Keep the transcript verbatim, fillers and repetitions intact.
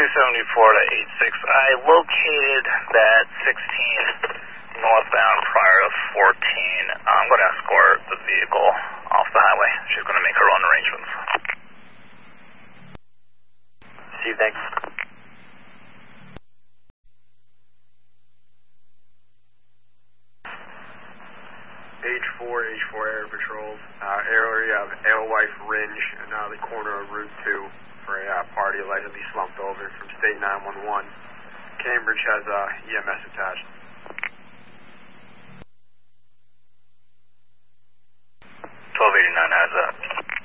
two seventy-four to eight six. I located that sixteen northbound prior to fourteen. I'm going to escort the vehicle off the highway. She's going to make her own arrangements. See you, thanks. H four, H four Air Patrol, uh, area of Alewife Ringe, and uh, the corner of Route two for a uh, party allegedly slumped over from State nine one one. Cambridge has uh, E M S attached. twelve eighty-nine has that.